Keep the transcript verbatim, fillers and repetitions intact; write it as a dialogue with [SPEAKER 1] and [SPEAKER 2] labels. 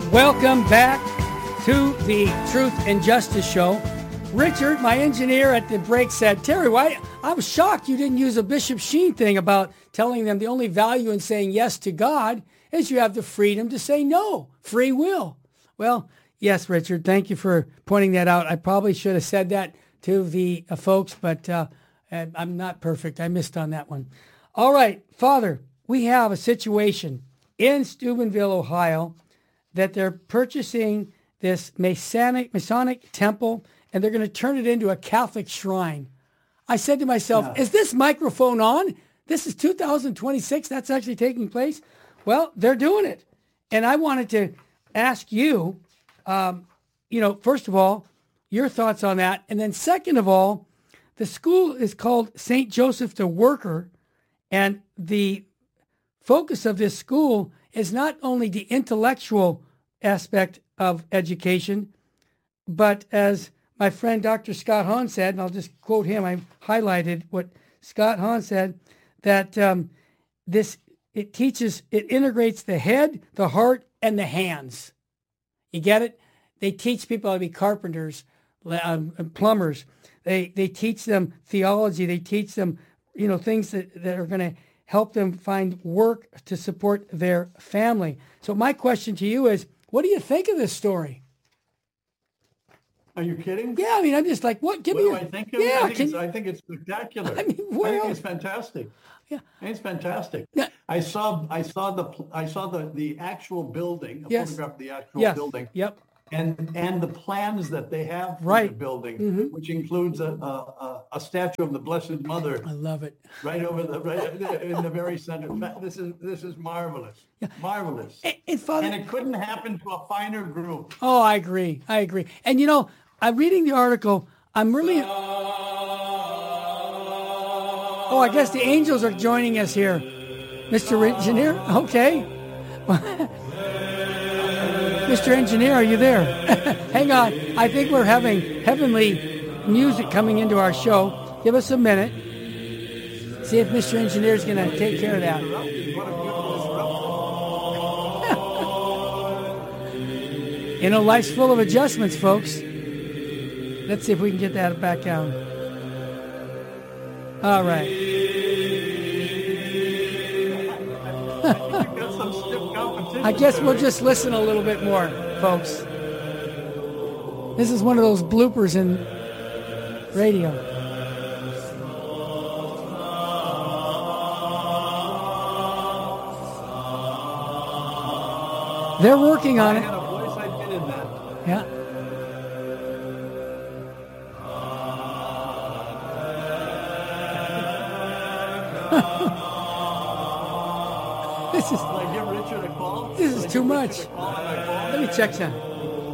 [SPEAKER 1] Welcome back to the Truth and Justice Show. Richard, my engineer at the break, said, Terry, why? I was shocked you didn't use a Bishop Sheen thing about telling them the only value in saying yes to God is you have the freedom to say no, free will. Well, yes, Richard, thank you for pointing that out. I probably should have said that to the uh, folks, but uh, I'm not perfect. I missed on that one. All right, Father, we have a situation in Steubenville, Ohio, that they're purchasing this Masonic, Masonic temple, and they're going to turn it into a Catholic shrine. I said to myself, yeah. Is this microphone on? This is two thousand twenty-six. That's actually taking place. Well, they're doing it. And I wanted to ask you, um, you know, first of all, your thoughts on that. And then second of all, the school is called Saint Joseph the Worker. And the focus of this school is not only the intellectual aspect of education, but as my friend Doctor Scott Hahn said, and I'll just quote him, I highlighted what Scott Hahn said, that um, this, it teaches, it integrates the head, the heart, and the hands. You get it? They teach people how to be carpenters, um, plumbers. They they teach them theology. They teach them, you know, things that, that are going to help them find work to support their family. So my question to you is, what do you think of this story?
[SPEAKER 2] Are you kidding?
[SPEAKER 1] Yeah, I mean, I'm just like, what? Give
[SPEAKER 2] what
[SPEAKER 1] me
[SPEAKER 2] do
[SPEAKER 1] your,
[SPEAKER 2] I think of
[SPEAKER 1] yeah,
[SPEAKER 2] it? I think,
[SPEAKER 1] can,
[SPEAKER 2] it's, I think it's spectacular.
[SPEAKER 1] I mean, well,
[SPEAKER 2] I think it's fantastic.
[SPEAKER 1] Yeah,
[SPEAKER 2] I think it's fantastic.
[SPEAKER 1] Yeah.
[SPEAKER 2] I saw, I saw the, I saw the, the actual building, a
[SPEAKER 1] yes.
[SPEAKER 2] photograph of the actual
[SPEAKER 1] yes.
[SPEAKER 2] building.
[SPEAKER 1] Yep.
[SPEAKER 2] And and the plans that they have for
[SPEAKER 1] right.
[SPEAKER 2] the building,
[SPEAKER 1] mm-hmm.
[SPEAKER 2] which includes a, a a statue of the Blessed Mother.
[SPEAKER 1] I love it.
[SPEAKER 2] Right over the right in the very center. This is this is marvelous. Yeah. Marvelous.
[SPEAKER 1] And, and, Father,
[SPEAKER 2] and it couldn't happen to a finer group.
[SPEAKER 1] Oh, I agree. I agree. And you know, I'm reading the article. I'm really. Oh, I guess the angels are joining us here, Mister Engineer. Okay. Mister Engineer, are you there? Hang on. I think we're having heavenly music coming into our show. Give us a minute. See if Mister Engineer is going to take care of that. You know, life's full of adjustments, folks. Let's see if we can get that back down. All right. I guess we'll just listen a little bit more, folks. This is one of those bloopers in radio. They're working on it.
[SPEAKER 2] I had a voice I did in that.
[SPEAKER 1] Yeah. This is.
[SPEAKER 2] Will I give Richard a call?
[SPEAKER 1] This is too much. Let me check that.